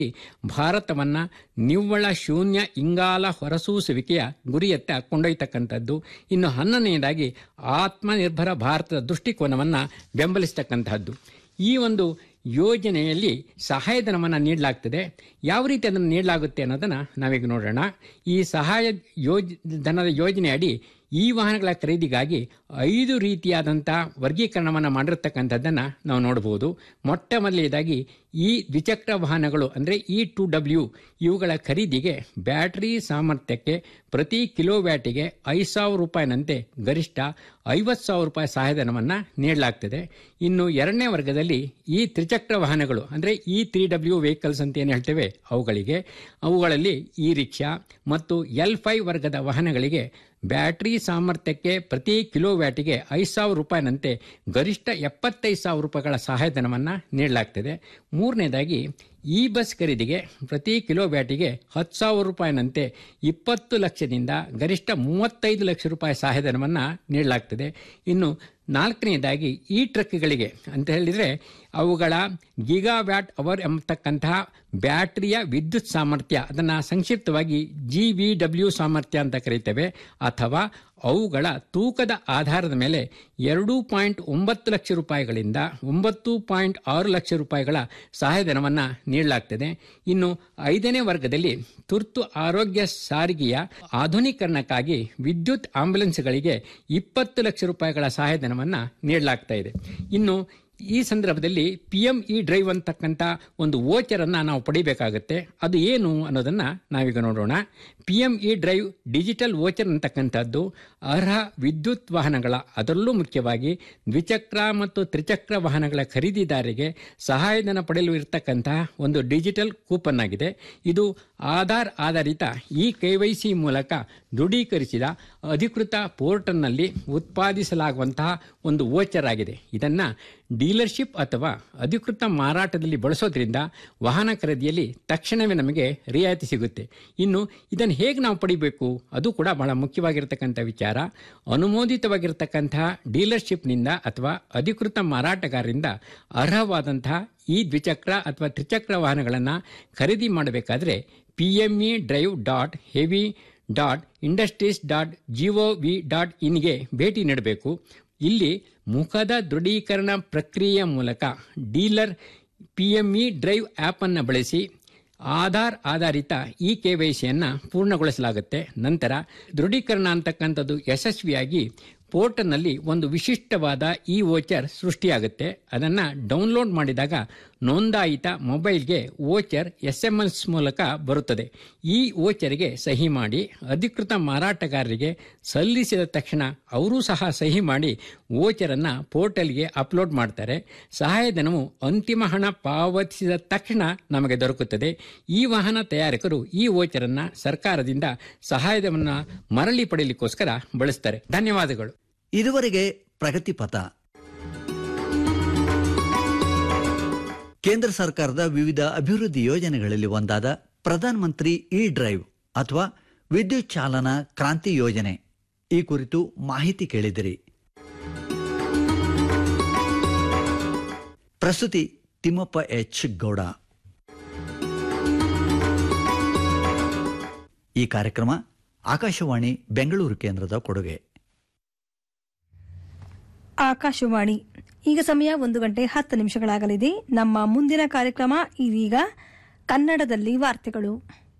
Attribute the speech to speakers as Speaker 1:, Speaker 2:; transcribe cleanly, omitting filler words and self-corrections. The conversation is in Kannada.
Speaker 1: ಭಾರತವನ್ನು ನಿವ್ವಳ ಶೂನ್ಯ ಇಂಗಾಲ ಹೊರಸೂಸುವಿಕೆಯ ಗುರಿಯತ್ತ ಕೊಂಡೊಯ್ತಕ್ಕಂಥದ್ದು. ಇನ್ನು 11ನೇದಾಗಿ ಆತ್ಮನಿರ್ಭರ ಭಾರತದ ದೃಷ್ಟಿಕೋನವನ್ನು ಬೆಂಬಲಿಸತಕ್ಕಂತಹದ್ದು. ಈ ಒಂದು ಯೋಜನೆಯಲ್ಲಿ ಸಹಾಯಧನವನ್ನು ನೀಡಲಾಗ್ತದೆ. ಯಾವ ರೀತಿ ಅದನ್ನು ನೀಡಲಾಗುತ್ತೆ ಅನ್ನೋದನ್ನು ನಾವೀಗ ನೋಡೋಣ. ಈ ಧನದ ಯೋಜನೆ ಅಡಿ ಈ ವಾಹನಗಳ ಖರೀದಿಗಾಗಿ 5 ರೀತಿಯಾದಂಥ ವರ್ಗೀಕರಣವನ್ನು ಮಾಡಿರ್ತಕ್ಕಂಥದ್ದನ್ನು ನಾವು ನೋಡಬಹುದು. ಮೊಟ್ಟ ಮೊದಲನೇದಾಗಿ ಈ ದ್ವಿಚಕ್ರ ವಾಹನಗಳು ಅಂದರೆ E2W ಇವುಗಳ ಖರೀದಿಗೆ ಬ್ಯಾಟರಿ ಸಾಮರ್ಥ್ಯಕ್ಕೆ ಪ್ರತಿ ಕಿಲೋವ್ಯಾಟಿಗೆ 5,000 ರೂಪಾಯಿನಂತೆ ಗರಿಷ್ಠ 50,000 ರೂಪಾಯಿ ಸಹಾಯಧನವನ್ನು ನೀಡಲಾಗ್ತದೆ. ಇನ್ನು 2ನೇ ವರ್ಗದಲ್ಲಿ ಈ ತ್ರಿಚಕ್ರ ವಾಹನಗಳು ಅಂದರೆ E3W ವೆಹಿಕಲ್ಸ್ ಅಂತ ಏನು ಹೇಳ್ತೇವೆ ಅವುಗಳಲ್ಲಿ ಈ ರಿಕ್ಷಾ ಮತ್ತು L5 ವರ್ಗದ ವಾಹನಗಳಿಗೆ ಬ್ಯಾಟರಿ ಸಾಮರ್ಥ್ಯಕ್ಕೆ ಪ್ರತಿ ಕಿಲೋವ್ಯಾಟಿಗೆ 5,000 ರೂಪಾಯಿನಂತೆ ಗರಿಷ್ಠ 75,000 ರೂಪಾಯಿಗಳ ಸಹಾಯಧನವನ್ನು ನೀಡಲಾಗ್ತದೆ. 3ನೇದಾಗಿ ಈ ಬಸ್ ಖರೀದಿಗೆ ಪ್ರತಿ ಕಿಲೋವ್ಯಾಟಿಗೆ 10,000 ರೂಪಾಯಿನಂತೆ 20 ಲಕ್ಷದಿಂದ ಗರಿಷ್ಠ 35 ಲಕ್ಷ ರೂಪಾಯಿ ಸಹಾಯಧನವನ್ನು ನೀಡಲಾಗ್ತದೆ. ಇನ್ನು 4ನೇದಾಗಿ ಈ ಟ್ರಕ್ಗಳಿಗೆ ಅಂತ ಹೇಳಿದರೆ ಅವುಗಳ ಗಿಗಾವ್ಯಾಟ್ ಅವರ್ ಎಂಬತಕ್ಕಂತಹ ಬ್ಯಾಟರಿಯ ವಿದ್ಯುತ್ ಸಾಮರ್ಥ್ಯ, ಅದನ್ನು ಸಂಕ್ಷಿಪ್ತವಾಗಿ GVW ಸಾಮರ್ಥ್ಯ ಅಂತ ಕರೀತೇವೆ, ಅಥವಾ ಅವುಗಳ ತೂಕದ ಆಧಾರದ ಮೇಲೆ 2.9 ಲಕ್ಷ ರೂಪಾಯಿಗಳಿಂದ 9.6 ಲಕ್ಷ ರೂಪಾಯಿಗಳ ಸಹಾಯಧನವನ್ನು ನೀಡಲಾಗ್ತದೆ. ಇನ್ನು 5ನೇ ವರ್ಗದಲ್ಲಿ ತುರ್ತು ಆರೋಗ್ಯ ಸಾರಿಗೆಯ ಆಧುನೀಕರಣಕ್ಕಾಗಿ ವಿದ್ಯುತ್ ಆಂಬ್ಯುಲೆನ್ಸ್ಗಳಿಗೆ 20 ಲಕ್ಷ ರೂಪಾಯಿಗಳ ಸಹಾಯಧನವನ್ನು ನೀಡಲಾಗ್ತಾ ಇದೆ. ಇನ್ನು ಈ ಸಂದರ್ಭದಲ್ಲಿ PME ಡ್ರೈವ್ ಅಂತಕ್ಕಂಥ ಒಂದು ವೋಚರನ್ನು ನಾವು ಪಡಿಬೇಕಾಗತ್ತೆ. ಅದು ಏನು ಅನ್ನೋದನ್ನು ನಾವೀಗ ನೋಡೋಣ. PME ಡ್ರೈವ್ ಡಿಜಿಟಲ್ ವೋಚರ್ ಅಂತಕ್ಕಂಥದ್ದು ಅರ್ಹ ವಿದ್ಯುತ್ ವಾಹನಗಳ, ಅದರಲ್ಲೂ ಮುಖ್ಯವಾಗಿ ದ್ವಿಚಕ್ರ ಮತ್ತು ತ್ರಿಚಕ್ರ ವಾಹನಗಳ ಖರೀದಿದಾರರಿಗೆ ಸಹಾಯಧನ ಪಡೆಯಲು ಇರತಕ್ಕಂತಹ ಒಂದು ಡಿಜಿಟಲ್ ಕೂಪನ್ ಆಗಿದೆ. ಇದು ಆಧಾರ್ ಆಧಾರಿತ KYC ಮೂಲಕ ದೃಢೀಕರಿಸಿದ ಅಧಿಕೃತ ಪೋರ್ಟಲ್ನಲ್ಲಿ ಉತ್ಪಾದಿಸಲಾಗುವಂತಹ ಒಂದು ವೋಚರ್ ಆಗಿದೆ. ಇದನ್ನು ಡೀಲರ್ಶಿಪ್ ಅಥವಾ ಅಧಿಕೃತ ಮಾರಾಟದಲ್ಲಿ ಬಳಸೋದ್ರಿಂದ ವಾಹನ ಖರೀದಿಯಲ್ಲಿ ತಕ್ಷಣವೇ ನಮಗೆ ರಿಯಾಯಿತಿ ಸಿಗುತ್ತೆ. ಇನ್ನು ಇದನ್ನು ಹೇಗೆ ನಾವು ಪಡಿಬೇಕು ಅದು ಕೂಡ ಬಹಳ ಮುಖ್ಯವಾಗಿರ್ತಕ್ಕಂಥ ವಿಚಾರ. ಅನುಮೋದಿತವಾಗಿರ್ತಕ್ಕಂತಹ ಡೀಲರ್ಶಿಪ್ನಿಂದ ಅಥವಾ ಅಧಿಕೃತ ಮಾರಾಟಗಾರರಿಂದ ಅರ್ಹವಾದಂತಹ ಈ ದ್ವಿಚಕ್ರ ಅಥವಾ ತ್ರಿಚಕ್ರ ವಾಹನಗಳನ್ನು ಖರೀದಿ ಮಾಡಬೇಕಾದ್ರೆ PMEDrive.heavy.industries.gov.in ಭೇಟಿ ನೀಡಬೇಕು. ಇಲ್ಲಿ ಮುಖದ ದೃಢೀಕರಣ ಪ್ರಕ್ರಿಯೆಯ ಮೂಲಕ ಡೀಲರ್ PME ಡ್ರೈವ್ ಆ್ಯಪ್ ಅನ್ನು ಬಳಸಿ ಆಧಾರ್ ಆಧಾರಿತ KYCಯನ್ನು ಪೂರ್ಣಗೊಳಿಸಲಾಗುತ್ತೆ. ನಂತರ ದೃಢೀಕರಣ ಅಂತಕ್ಕಂಥದ್ದು ಯಶಸ್ವಿಯಾಗಿ ಪೋರ್ಟಲ್ನಲ್ಲಿ ಒಂದು ವಿಶಿಷ್ಟವಾದ ವೋಚರ್ ಸೃಷ್ಟಿಯಾಗುತ್ತೆ. ಅದನ್ನು ಡೌನ್ಲೋಡ್ ಮಾಡಿದಾಗ ನೋಂದಾಯಿತ ಮೊಬೈಲ್ಗೆ ವೋಚರ್ SMS ಮೂಲಕ ಬರುತ್ತದೆ. ಈ ವೋಚರ್ಗೆ ಸಹಿ ಮಾಡಿ ಅಧಿಕೃತ ಮಾರಾಟಗಾರರಿಗೆ ಸಲ್ಲಿಸಿದ ತಕ್ಷಣ ಅವರೂ ಸಹ ಸಹಿ ಮಾಡಿ ವೋಚರನ್ನು ಪೋರ್ಟಲ್ಗೆ ಅಪ್ಲೋಡ್ ಮಾಡ್ತಾರೆ. ಸಹಾಯಧನವು ಅಂತಿಮ ಹಣ ಪಾವತಿಸಿದ ತಕ್ಷಣ ನಮಗೆ ದೊರಕುತ್ತದೆ. ಈ ವಾಹನ ತಯಾರಕರು ಈ ವೋಚರನ್ನು ಸರ್ಕಾರದಿಂದ ಸಹಾಯಧನವನ್ನು ಮರಳಿ ಪಡೆಯಲಿಕ್ಕೋಸ್ಕರ ಬಳಸ್ತಾರೆ. ಧನ್ಯವಾದಗಳು.
Speaker 2: ಇದುವರೆಗೆ ಪ್ರಗತಿ ಪಥ ಕೇಂದ್ರ ಸರ್ಕಾರದ ವಿವಿಧ ಅಭಿವೃದ್ಧಿ ಯೋಜನೆಗಳಲ್ಲಿ ಒಂದಾದ ಪ್ರಧಾನ ಮಂತ್ರಿ ಡ್ರೈವ್ ಅಥವಾ ವಿದ್ಯುತ್ ಚಾಲನಾ ಕ್ರಾಂತಿ ಯೋಜನೆ ಈ ಕುರಿತು ಮಾಹಿತಿ ಕೇಳಿದಿರಿ. ಪ್ರಸ್ತುತಿ ತಿಮ್ಮಪ್ಪ H. ಗೌಡ. ಈ ಕಾರ್ಯಕ್ರಮ ಆಕಾಶವಾಣಿ ಬೆಂಗಳೂರು ಕೇಂದ್ರದ ಕೊಡುಗೆ.
Speaker 3: ಆಕಾಶವಾಣಿ. ಈಗ ಸಮಯ 1:10 ನಮ್ಮ ಮುಂದಿನ ಕಾರ್ಯಕ್ರಮ ಇದೀಗ. ಕನ್ನಡದಲ್ಲಿ ವಾರ್ತೆಗಳು.